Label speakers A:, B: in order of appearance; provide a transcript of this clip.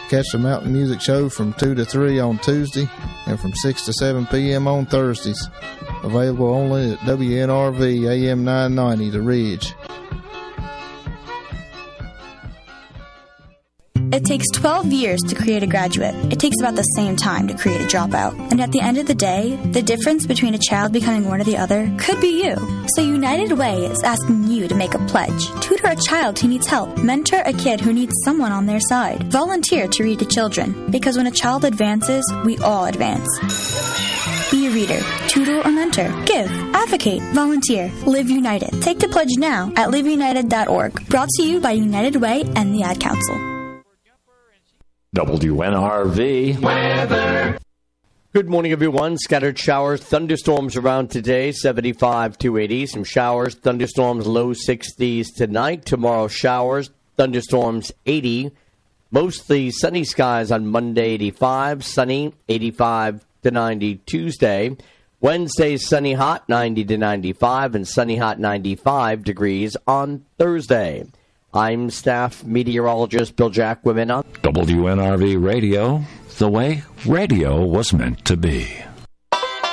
A: Catch the Mountain Music Show from 2 to 3 on Tuesday and from 6 to 7 p.m. on Thursdays. Available only at WNRV AM 990, The Ridge.
B: It takes 12 years to create a graduate. It takes about the same time to create a dropout. And at the end of the day, the difference between a child becoming one or the other could be you. So United Way is asking you to make a pledge. Tutor a child who needs help. Mentor a kid who needs someone on their side. Volunteer to read to children. Because when a child advances, we all advance. Be a reader, tutor or mentor. Give, advocate, volunteer. Live United. Take the pledge now at liveunited.org. Brought to you by United Way and the Ad Council.
C: WNRV weather. Good morning, everyone. Scattered showers, thunderstorms around today, 75 to 80. Some showers, thunderstorms, low 60s tonight. Tomorrow, showers, thunderstorms, 80. Mostly sunny skies on Monday, 85. Sunny, 85 to 90 Tuesday. Wednesday, sunny hot, 90 to 95. And sunny hot, 95 degrees on Thursday. I'm staff meteorologist Bill Jack. Women on
D: WNRV Radio, the way radio was meant to be.